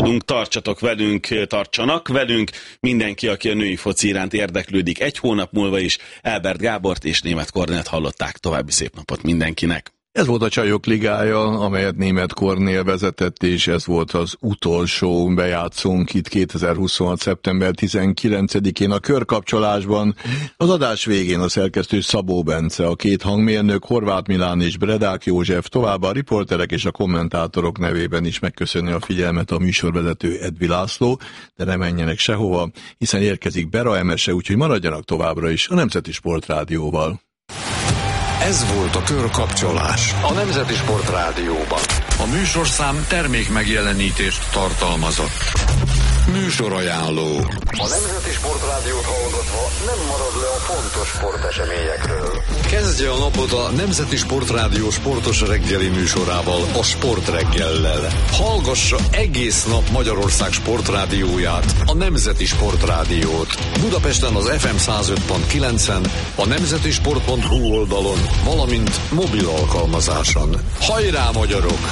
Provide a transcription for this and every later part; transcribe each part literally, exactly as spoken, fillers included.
Tartsatok velünk, tartsanak velünk mindenki, aki a női foci iránt érdeklődik. Egy hónap múlva is Elbert Gábort és Németh Kornélt hallották. További szép napot mindenkinek! Ez volt a Csajok Ligája, amelyet Németh Kornél vezetett, és ez volt az utolsó bejátszónk itt kétezer-huszonhat. szeptember tizenkilencedikén a körkapcsolásban. Az adás végén a szerkesztő Szabó Bence, a két hangmérnök Horváth Milán és Bredák József, továbbá a riporterek és a kommentátorok nevében is megköszönni a figyelmet a műsorvezető Edvi László, de ne menjenek sehova, hiszen érkezik Bera Emese, úgyhogy maradjanak továbbra is a Nemzeti Sportrádióval. Ez volt a Körkapcsolás a Nemzeti Sport Rádióban. A műsorszám termék megjelenítést tartalmazott. Műsorajánló. A Nemzeti Sport Rádiót hallgatva nem marad le a fontos sporteseményekről. Kezdje a napot a Nemzeti Sport Rádió sportos reggeli műsorával, a Sport Reggellel. Hallgassa egész nap Magyarország sportrádióját, a Nemzeti Sport Rádiót. Budapesten az ef em száz öt pont kilencen, a nemzetisport pont hu oldalon, valamint mobil alkalmazáson. Hajrá, magyarok!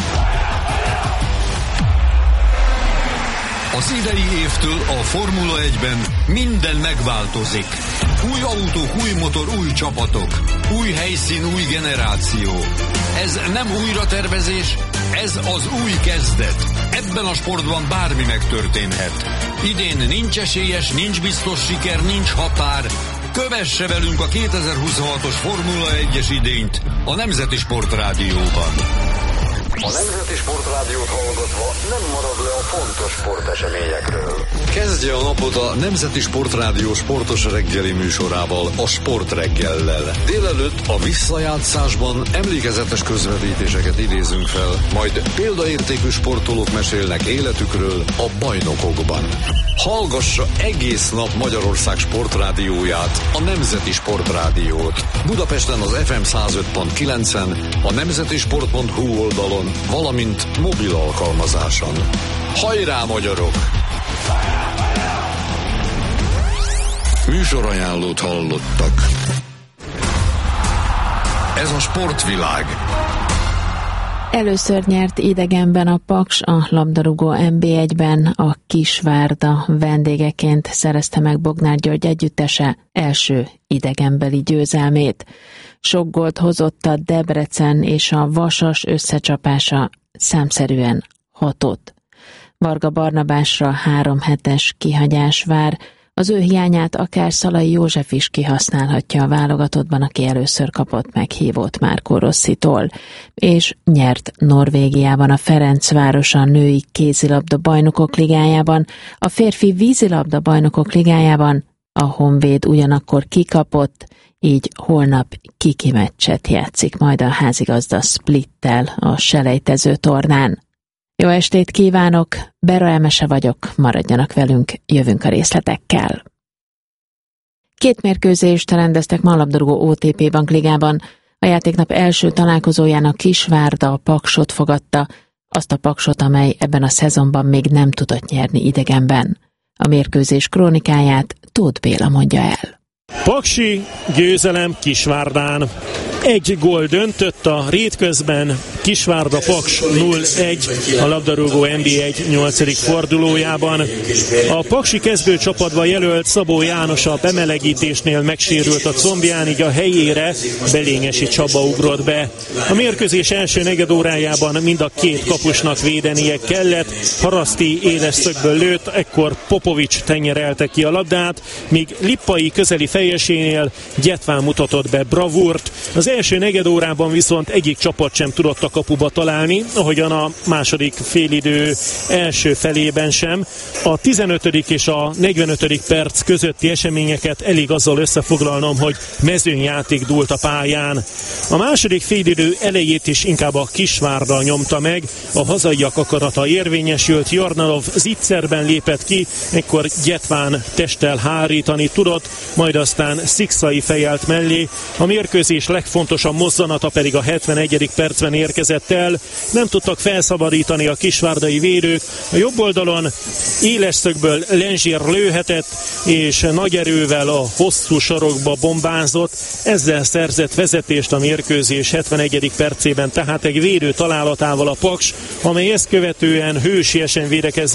Az idei évtől a Formula egyben minden megváltozik. Új autók, új motor, új csapatok. Új helyszín, új generáció. Ez nem újratervezés, ez az új kezdet. Ebben a sportban bármi megtörténhet. Idén nincs esélyes, nincs biztos siker, nincs határ. Kövesse velünk a kétezer-huszonhatos Formula egyes idényt a Nemzeti Sport Rádióban. A Nemzeti Sport Rádiót hallgatva nem marad le a fontos sporteseményekről. Kezdje a napot a Nemzeti Sport Rádió sportos reggeli műsorával, a Sport Reggellel. Délelőtt a visszajátszásban emlékezetes közvetítéseket idézünk fel, majd példaértékű sportolók mesélnek életükről a bajnokokban. Hallgassa egész nap Magyarország sportrádióját, a Nemzeti Sport Rádiót. Budapesten az ef em száz öt pont kilencen, a nemzetisport pont hu oldalon, valamint mobil alkalmazáson. Hajrá, magyarok! Műsorajánlót hallottak. Ez a sportvilág. Először nyert idegenben a Paks a labdarúgó en bé egyben, a Kisvárda vendégeként szerezte meg Bognár György együttese első idegenbeli győzelmét. Sok gólt hozott a Debrecen és a Vasas összecsapása, számszerűen hatot. Varga Barnabásra három hetes kihagyás vár, az ő hiányát akár Szalai József is kihasználhatja a válogatottban, aki először kapott meghívót Márkó Rosszitól, és nyert Norvégiában a Ferencváros a női kézilabda bajnokok ligájában, a férfi vízilabda bajnokok ligájában a Honvéd ugyanakkor kikapott, így holnap kiki meccset játszik majd a házigazda Splittel a selejtező tornán. Jó estét kívánok, Bera Emese vagyok, maradjanak velünk, jövünk a részletekkel. Két mérkőzést rendeztek ma a labdarúgó o té pé Bankligában. A játéknap első találkozóján a Kisvárda a Paksot fogadta, azt a Paksot, amely ebben a szezonban még nem tudott nyerni idegenben. A mérkőzés krónikáját Tóth Béla mondja el. Paksi győzelem Kisvárdán. Egy gól döntött a rétközben, Kisvárda Paks nulla egy a labdarúgó en bé egy nyolcadik fordulójában. A paksi kezdőcsapatba jelölt Szabó János a bemelegítésnél megsérült a combján, így a helyére Belényesi Csaba ugrott be. A mérkőzés első negyedórájában mind a két kapusnak védenie kellett, Haraszti éles szögből lőtt, ekkor Popovics tenyerelte ki a labdát, míg Lippai közeli fejesénél Gyetván mutatott be bravúrt. Az első negyedórában viszont egyik csapat sem tudott a kapuba találni, ahogyan a második félidő első felében sem. A tizenötödik és a negyvenötödik perc közötti eseményeket elég azzal összefoglalnom, hogy mezőnyjáték dúlt a pályán. A második félidő elejét is inkább a Kisvárda nyomta meg, a hazaiak akarata érvényesült, Jarnalov zicserben lépett ki, ekkor Gyetván testtel hárítani tudott, majd azt aztán Szikszai fejelt mellé, a mérkőzés legfontosabb mozzanata pedig a hetvenegyedik percben érkezett el. Nem tudtak felszabadítani a kisvárdai védők, a jobb oldalon éles szögből Lenzsier lőhetett, és nagy erővel a hosszú sarokba bombázott, ezzel szerzett vezetést a mérkőzés hetvenegyedik percében, tehát egy védő találatával a Paks, amely ezt követően hősiesen védekezett